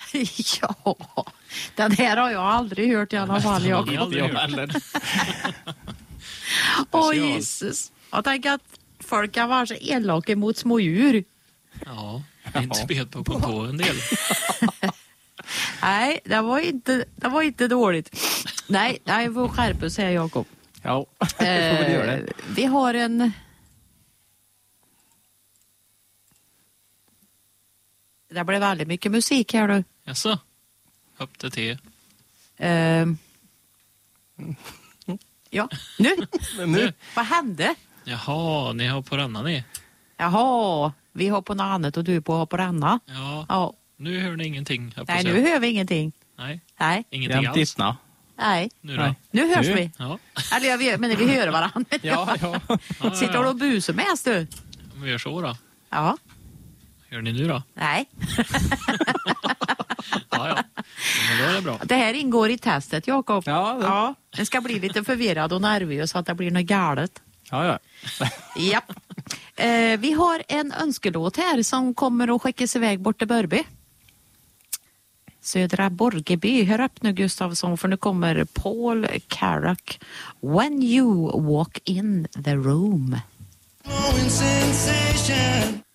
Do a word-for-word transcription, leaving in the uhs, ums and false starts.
Ja, den här har jag aldrig hört i alla fall. Jag har aldrig hört. Åh, Jesus. Jag tänker att folk kan vara så elaka mot små djur. Ja, det är inte spet på på en del. Nej, det var inte, det var inte dåligt. Nej, jag får skärpa sig, Jakob. Ja, det får vi göra det. Vi har en... Det blev väldigt mycket musik här nu. Jaså? Upp till te. Uh, ja, nu. nu. Vad hände? Jaha, ni har på renna ni. Jaha, vi har på något annat och du på på renna. Ja, ja. Nu hör ni ingenting. Nej, nu hör vi ingenting. Nej, Nej. Ingenting alls. Tystna. Nej. Nu då? Nej. Nu hörs nu. vi. Ja. Eller jag vet, men vi hör varandra. Ja, ja. Sitter du och busar med oss du? Om vi gör så då. Ja. Hör ni nu då? Nej. Ja, ja. Men då är det bra. Det här ingår i testet, Jakob. Ja, det... ja. Den ska bli lite förvirrad och nervös så att det blir något galet. Ja, ja. Ja. Eh, vi har en önskelåt här som kommer att skickas iväg bort till Börby. Södra Borgeby. Hör upp nu, Gustavsson, för nu kommer Paul Carrack. When you walk in the room. Sensation.